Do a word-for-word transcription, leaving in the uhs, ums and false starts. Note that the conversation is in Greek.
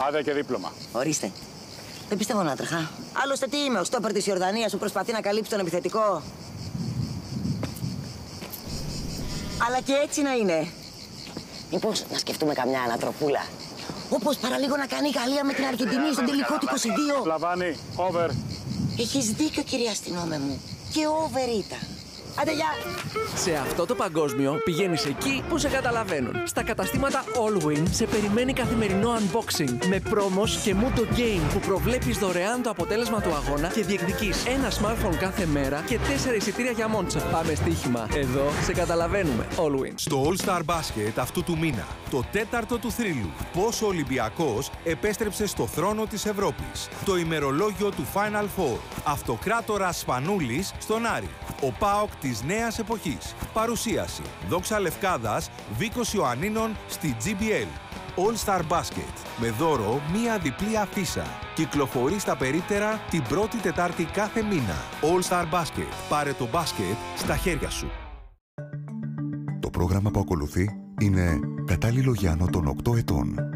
Άδεια και δίπλωμα. Ορίστε. Δεν πιστεύω να τρέχα. Άλλωστε τι είμαι, ο στόπερ της Ιορδανίας που προσπαθεί να καλύψει τον επιθετικό. Αλλά και έτσι να είναι. Μήπως να σκεφτούμε καμιά ανατροπούλα. Όπως παραλίγο να κάνει η Γαλλία με την Αργεντινή στον τελικό του είκοσι δύο. Λαβάνι, over. Έχεις δίκιο, κυρία αστυνόμε μου. Και over ήταν. Άντε, γεια! Σε αυτό το παγκόσμιο πηγαίνεις εκεί που σε καταλαβαίνουν. Στα καταστήματα Allwyn σε περιμένει καθημερινό unboxing με πρόμος και Muto Game που προβλέπεις δωρεάν το αποτέλεσμα του αγώνα και διεκδικείς ένα smartphone κάθε μέρα και τέσσερα εισιτήρια για Μόντσα. Πάμε στοίχημα. Εδώ σε καταλαβαίνουμε. Allwyn. Στο All Star Basket αυτού του μήνα, το τέταρτο του θρύλου, πώς ο Ολυμπιακός επέστρεψε στο θρόνο της Ευρώπης. Το ημερολόγιο του Final Four. Αυτοκράτορας Σπανούλης στον Άρη. Ο ΠΑΟΚ της νέας εποχής. Παρουσίαση. Δόξα Λευκάδας, Βίκος Ιωαννίνων στη τζι μπι ελ. All Star Basket. Με δώρο μία διπλή αφίσα. Κυκλοφορεί στα περίπτερα την πρώτη Τετάρτη κάθε μήνα. All Star Basket. Πάρε το μπάσκετ στα χέρια σου. Το πρόγραμμα που ακολουθεί είναι κατάλληλο για άνω των οκτώ ετών.